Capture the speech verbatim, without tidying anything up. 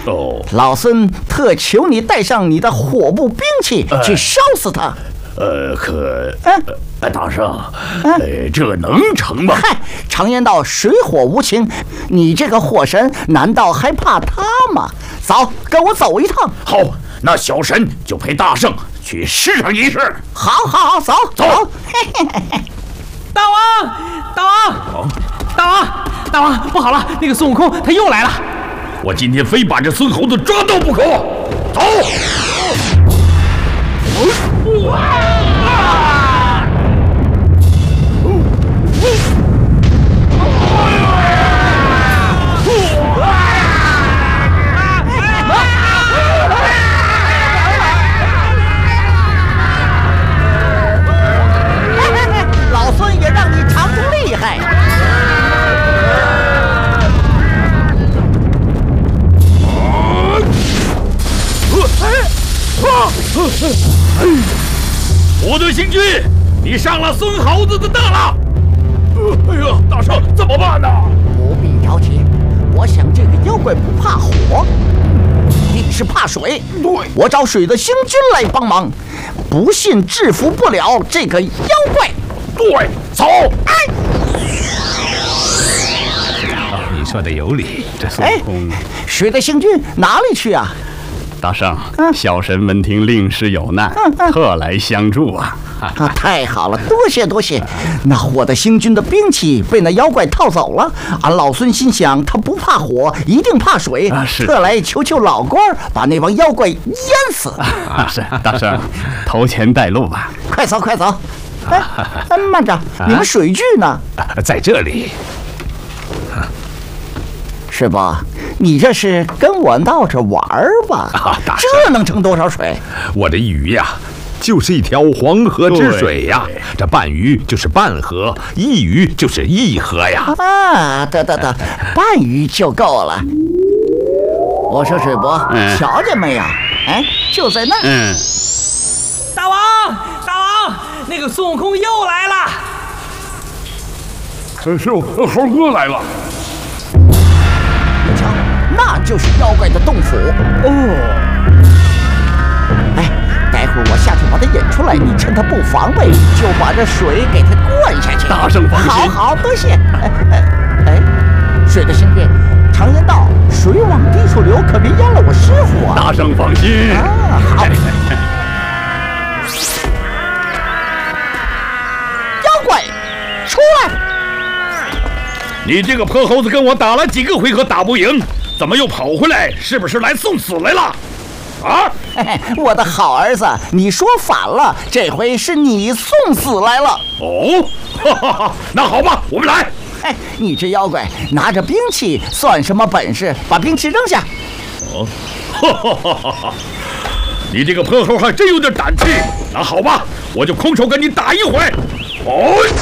哦， 老孙特求你带上你的火部兵器去烧死他。 呃，可， 嗯、 呃，大圣，呃，这能成吗？ 嗨，常言道水火无情，你这个火神难道还怕他吗？走，跟我走一趟。 好，那小神就陪大圣去试上一试。 好，好，好，走， 走。 大王，大王，大王，大王，不好了，那个孙悟空他又来了。 我今天非把这孙猴子抓到不可。走。 老孙也让你尝尝厉害。 部队行军，你上了孙猴子的当了。哎呀，大圣怎么办呢？ 不必着急，我想这个妖怪不怕火，你是怕水。 对， 我找水的星君来帮忙，不信制服不了这个妖怪。 对，走。哎， 你说的有理，这孙悟空。 水的星君哪里去啊？ 大圣，小神闻听令师有难，特来相助啊！ 啊，太好了，多谢多谢。那火的星君的兵器被那妖怪套走了，俺老孙心想他不怕火，一定怕水， 啊、是特来求求老官儿把那帮妖怪淹死。 啊，是大圣，头前带路吧。 快走快走！哎，哎慢着， 啊、 你们水具呢？ 在这里。 师伯，你这是跟我闹着玩儿吧？ 啊， 这能盛多少水？ 我这鱼呀，就是一条黄河之水呀。这半鱼就是半河，一鱼就是一河呀。 啊，得得得，半鱼就够了。我说水伯， 嗯、 瞧见没有？哎，就在那儿。 嗯。 大王，大王，那个孙悟空又来了。 是猴哥来了。 瞧，那就是妖怪的洞府哦。哎，待会儿我下去把他引出来，你趁他不防备，就把这水给他灌下去。 大圣放心。 好好，多谢。哎哎哎，水的星君，常言道，水往低处流，可别淹了我师傅啊。 大圣放心。 啊，好。妖怪，出来！ 你这个破猴子，跟我打了几个回合打不赢，怎么又跑回来？是不是来送死来了？啊！ 嘿嘿，我的好儿子，你说反了，这回是你送死来了。 哦，哈哈哈，那好吧，我们来。 哎，你这妖怪拿着兵器算什么本事？把兵器扔下。 哦，哈哈哈哈哈！你这个破猴还真有点胆气。那好吧，我就空手跟你打一回。哦。